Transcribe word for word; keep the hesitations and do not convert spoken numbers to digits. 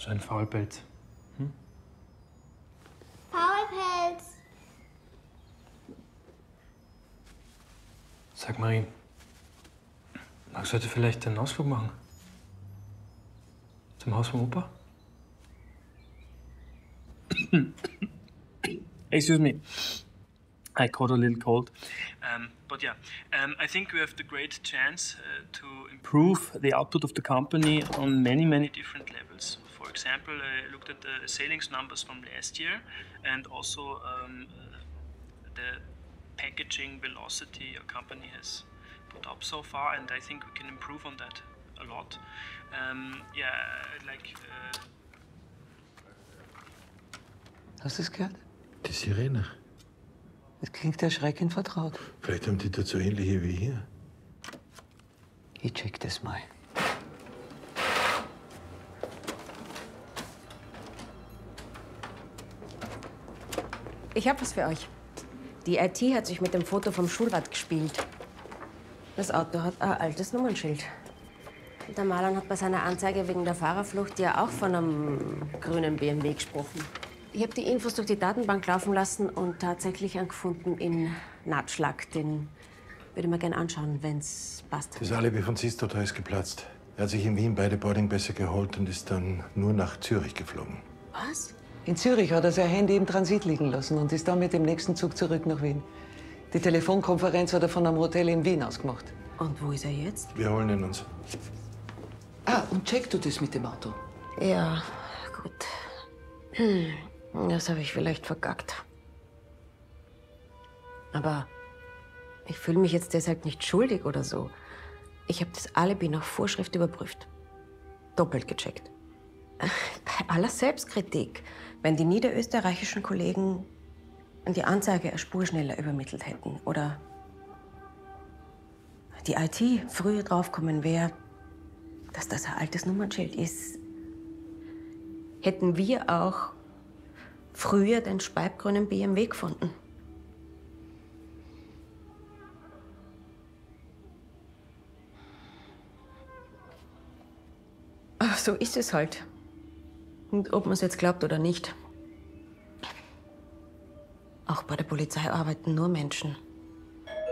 So ein Faulpelz. Hm? Faulpelz! Sag Marie, magst du heute vielleicht einen Ausflug machen? Zum Haus vom Opa? Excuse me. I caught a little cold. Um, but yeah, um, I think we have the great chance uh, to improve the output of the company on many, many different levels. For example, I looked at the sailings numbers from last year and also um, uh, the packaging velocity our company has put up so far, and I think we can improve on that a lot. Um, yeah, like. Uh Hast du es gehört? Die Sirene. Das klingt erschreckend vertraut. Vielleicht haben die dort so ähnliche wie hier. Ich check das mal. Ich hab was für euch. Die I T hat sich mit dem Foto vom Schulrat gespielt. Das Auto hat ein altes Nummernschild. Der Marlon hat bei seiner Anzeige wegen der Fahrerflucht ja auch von einem grünen B M W gesprochen. Ich habe die Infos durch die Datenbank laufen lassen und tatsächlich einen gefunden in Natschlag. Den würde ich mir gerne anschauen, wenn's passt. Das Alibi von Sistotter ist geplatzt. Er hat sich in Wien beide Boardingpässe geholt und ist dann nur nach Zürich geflogen. Was? In Zürich hat er sein Handy im Transit liegen lassen und ist dann mit dem nächsten Zug zurück nach Wien. Die Telefonkonferenz hat er von einem Hotel in Wien aus gemacht. Und wo ist er jetzt? Wir holen ihn uns. Ah, und check du das mit dem Auto? Ja, gut. Hm, das habe ich vielleicht vergackt. Aber ich fühle mich jetzt deshalb nicht schuldig oder so. Ich habe das Alibi nach Vorschrift überprüft. Doppelt gecheckt. Bei aller Selbstkritik, wenn die niederösterreichischen Kollegen die Anzeige eine Spur schneller übermittelt hätten oder die I T früher draufkommen wäre, dass das ein altes Nummernschild ist, hätten wir auch früher den speibgrünen B M W gefunden. Aber so ist es halt. Und ob man es jetzt glaubt oder nicht. Auch bei der Polizei arbeiten nur Menschen.